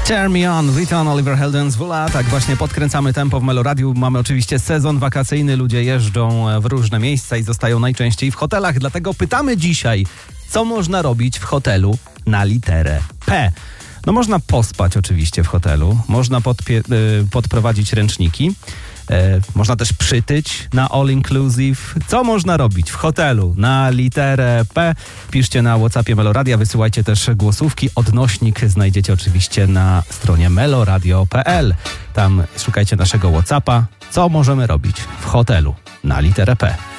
Turn Me On, Return Oliver Heldens, Vula. Tak właśnie podkręcamy tempo w Meloradiu. Mamy oczywiście sezon wakacyjny, ludzie jeżdżą w różne miejsca i zostają najczęściej w hotelach. Dlatego pytamy dzisiaj, co można robić w hotelu na literę P. No można pospać oczywiście w hotelu, można podprowadzić ręczniki, można też przytyć na all inclusive. Co można robić w hotelu na literę P? Piszcie na WhatsAppie Meloradia, wysyłajcie też głosówki. Odnośnik znajdziecie oczywiście na stronie meloradio.pl. Tam szukajcie naszego WhatsAppa. Co możemy robić w hotelu na literę P?